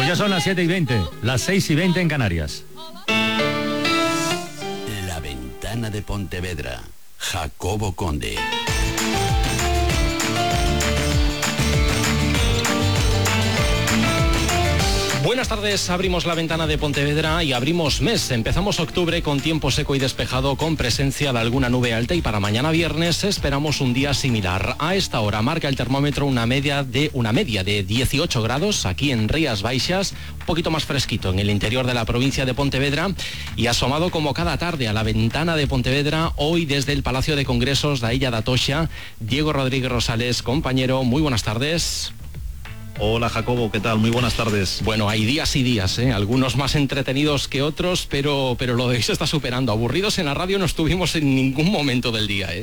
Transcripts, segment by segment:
Pues ya son las 7:20, las 6:20 en Canarias. La ventana de Pontevedra, Jacobo Conde. Buenas tardes, abrimos la ventana de Pontevedra y abrimos mes. Empezamos octubre con tiempo seco y despejado, con presencia de alguna nube alta, y para mañana viernes esperamos un día similar. A esta hora marca el termómetro una media de 18 grados aquí en Rías Baixas, un poquito más fresquito en el interior de la provincia de Pontevedra, y asomado como cada tarde a la ventana de Pontevedra, hoy desde el Palacio de Congresos de Illa da Toxa, Diego Rodríguez Rosales. Compañero, muy buenas tardes. Hola Jacobo, ¿qué tal? Muy buenas tardes. Bueno, hay días y días, algunos más entretenidos que otros, pero lo de hoy se está superando. Aburridos en la radio no estuvimos en ningún momento del día,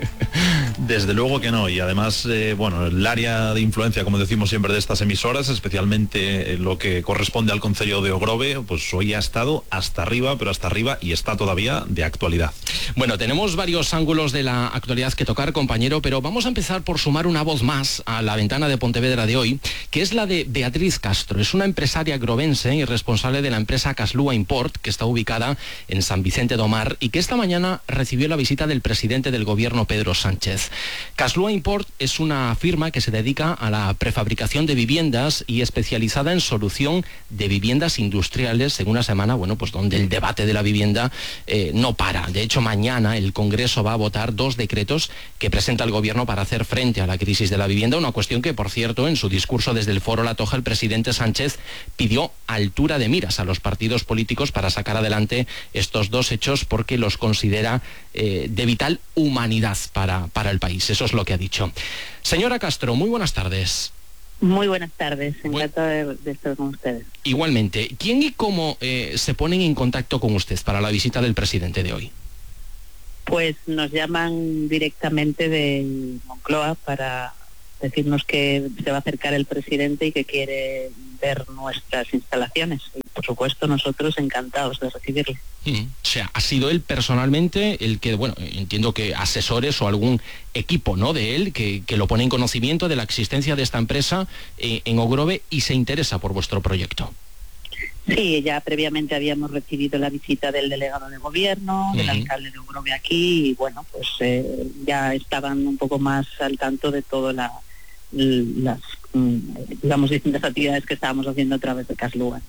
Desde luego que no, y además, el área de influencia, como decimos siempre, de estas emisoras, especialmente lo que corresponde al concello de Ogrove, pues hoy ha estado hasta arriba, pero hasta arriba, y está todavía de actualidad. Bueno, tenemos varios ángulos de la actualidad que tocar, compañero, pero vamos a empezar por sumar una voz más a la ventana de Pontevedra de hoy, que es la de Beatriz Castro. Es una empresaria grovense y responsable de la empresa Caslúa Import, que está ubicada en San Vicente do Mar, y que esta mañana recibió la visita del presidente del gobierno, Pedro Sánchez. Caslúa Import es una firma que se dedica a la prefabricación de viviendas y especializada en solución de viviendas industriales, en una semana, donde el debate de la vivienda no para. De hecho, mañana el Congreso va a votar 2 decretos que presenta el gobierno para hacer frente a la crisis de la vivienda, una cuestión que, por cierto, en su discurso desde el Foro La Toja, el presidente Sánchez pidió altura de miras a los partidos políticos para sacar adelante estos 2 hechos, porque los considera de vital humanidad para el país. Eso es lo que ha dicho. Señora Castro, muy buenas tardes. Muy buenas tardes, encantado de estar con ustedes. Igualmente. ¿Quién y cómo se ponen en contacto con usted para la visita del presidente de hoy? Pues nos llaman directamente de Moncloa para decirnos que se va a acercar el presidente y que quiere ver nuestras instalaciones. Y por supuesto, nosotros encantados de recibirle. O sea, ha sido él personalmente el que, entiendo que asesores o algún equipo, ¿no?, de él que lo pone en conocimiento de la existencia de esta empresa en Ogrove y se interesa por vuestro proyecto. Sí, ya previamente habíamos recibido la visita del delegado de gobierno, del alcalde de Ogrove aquí, y ya estaban un poco más al tanto de todas las distintas actividades que estábamos haciendo a través de Caslúa.